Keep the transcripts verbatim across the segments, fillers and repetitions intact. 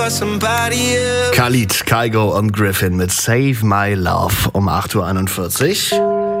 Khalid, Kygo und Griffin mit Save My Love um acht Uhr einundvierzig.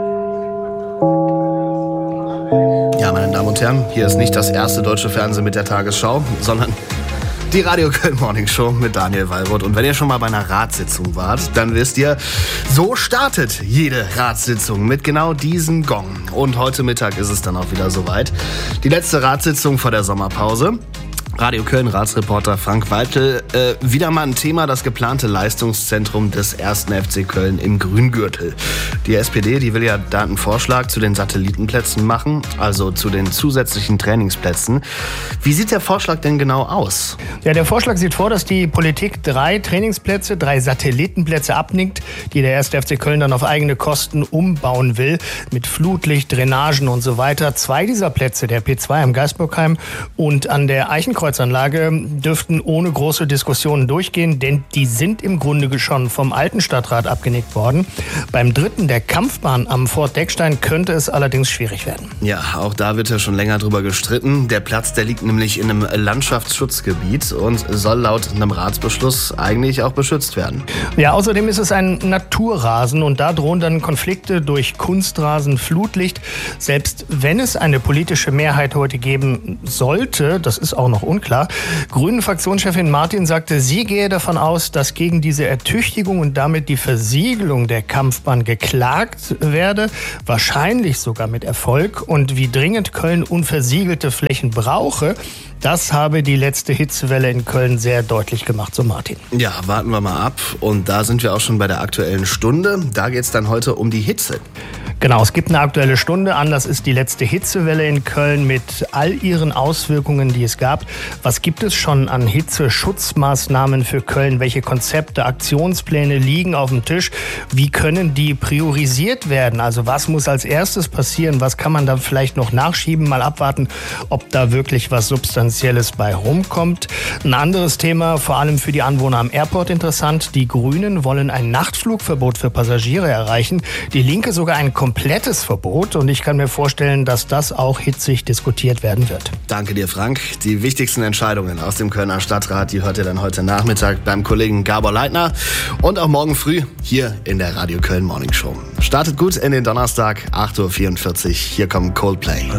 Ja, meine Damen und Herren, hier ist nicht das erste deutsche Fernsehen mit der Tagesschau, sondern die Radio Köln Morning Show mit Daniel Wallroth. Und wenn ihr schon mal bei einer Ratssitzung wart, dann wisst ihr, so startet jede Ratssitzung mit genau diesem Gong. Und heute Mittag ist es dann auch wieder soweit. Die letzte Ratssitzung vor der Sommerpause. Radio Köln Ratsreporter Frank Weitel, äh, wieder mal ein Thema, das geplante Leistungszentrum des ersten F C Köln im Grüngürtel. Die S P D, die will ja da einen Vorschlag zu den Satellitenplätzen machen, also zu den zusätzlichen Trainingsplätzen. Wie sieht der Vorschlag denn genau aus? Ja, der Vorschlag sieht vor, dass die Politik drei Trainingsplätze, drei Satellitenplätze abnickt, die der erste F C Köln dann auf eigene Kosten umbauen will, mit Flutlicht, Drainagen und so weiter. Zwei dieser Plätze, der P zwei am Geisbockheim und an der Eichenkreuzanlage, dürften ohne große Diskussionen durchgehen, denn die sind im Grunde schon vom alten Stadtrat abgenickt worden. Beim dritten, der Kampfbahn am Fort Deckstein, könnte es allerdings schwierig werden. Ja, auch da wird ja schon länger drüber gestritten. Der Platz, der liegt nämlich in einem Landschaftsschutzgebiet und soll laut einem Ratsbeschluss eigentlich auch beschützt werden. Ja, außerdem ist es ein Naturrasen und da drohen dann Konflikte durch Kunstrasen, Flutlicht. Selbst wenn es eine politische Mehrheit heute geben sollte, das ist auch noch unklar. Grünen-Fraktionschefin Martin sagte, sie gehe davon aus, dass gegen diese Ertüchtigung und damit die Versiegelung der Kampfbahn geklagt werde, wahrscheinlich sogar mit Erfolg. Und wie dringend Köln unversiegelte Flächen brauche, das habe die letzte Hitzewelle in Köln sehr deutlich gemacht, so Martin. Ja, warten wir mal ab. Und da sind wir auch schon bei der Aktuellen Stunde. Da geht es dann heute um die Hitze. Genau, es gibt eine Aktuelle Stunde. Anlass ist die letzte Hitzewelle in Köln mit all ihren Auswirkungen, die es gab. Was gibt es schon an Hitzeschutzmaßnahmen für Köln? Welche Konzepte, Aktionspläne liegen auf dem Tisch? Wie können die priorisiert werden? Also was muss als erstes passieren? Was kann man da vielleicht noch nachschieben? Mal abwarten, ob da wirklich was Substanzielles bei rumkommt. Ein anderes Thema, vor allem für die Anwohner am Airport interessant. Die Grünen wollen ein Nachtflugverbot für Passagiere erreichen. Die Linke sogar ein komplettes Verbot. Und ich kann mir vorstellen, dass das auch hitzig diskutiert werden wird. Danke dir, Frank. Die wichtigsten Entscheidungen aus dem Kölner Stadtrat, die hört ihr dann heute Nachmittag beim Kollegen Gabor Leitner und auch morgen früh hier in der Radio Köln Morning Show. Startet gut in den Donnerstag, acht Uhr vierundvierzig. Hier kommt Coldplay.